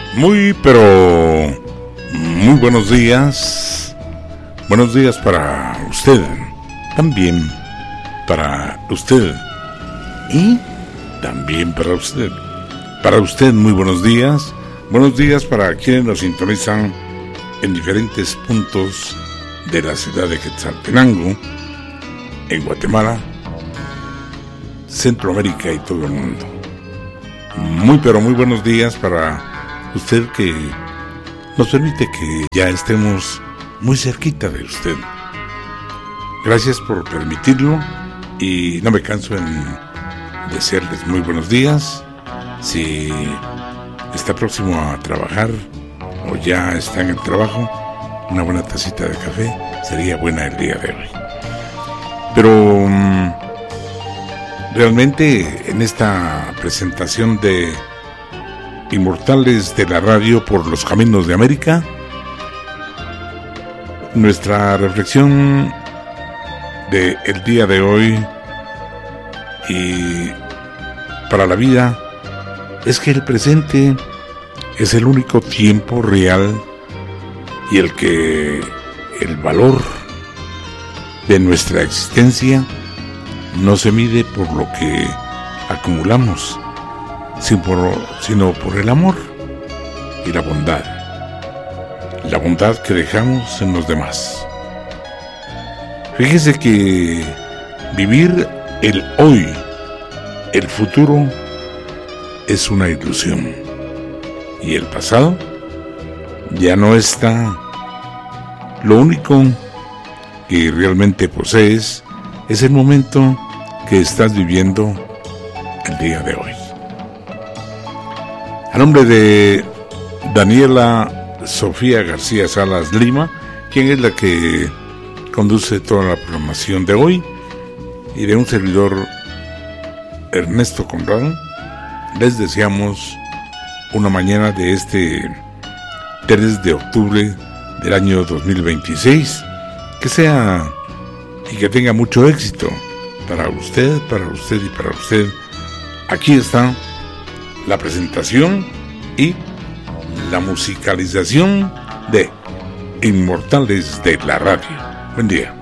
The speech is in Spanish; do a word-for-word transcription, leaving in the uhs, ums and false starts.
Muy, pero muy buenos días. Buenos días para usted, también para usted y también para usted. Para usted, muy buenos días. Buenos días para quienes nos sintonizan en diferentes puntos de la ciudad de Quetzaltenango, en Guatemala, Centroamérica y todo el mundo. Muy, pero muy buenos días para usted que nos permite que ya estemos muy cerquita de usted. Gracias por permitirlo y no me canso en desearles muy buenos días. Si está próximo a trabajar o ya está en el trabajo, una buena tacita de café sería buena el día de hoy. Pero um, realmente en esta presentación de Inmortales de la Radio por los Caminos de América, nuestra reflexión de el día de hoy y para la vida es que el presente es el único tiempo real y el que el valor de nuestra existencia no se mide por lo que acumulamos, sino por, sino por el amor y la bondad, la bondad que dejamos en los demás. Fíjese que vivir el hoy, el futuro, es una ilusión, y el pasado ya no está. Lo único que realmente posees es el momento que estás viviendo el día de hoy. A nombre de Daniela Sofía García Salas Lima, quien es la que conduce toda la programación de hoy, y de un servidor Ernesto Conrado, les deseamos una mañana de este tres de octubre del año dos mil veintiséis, que sea y que tenga mucho éxito para usted, para usted y para usted. Aquí está la presentación y la musicalización de Inmortales de la Radio. Buen día.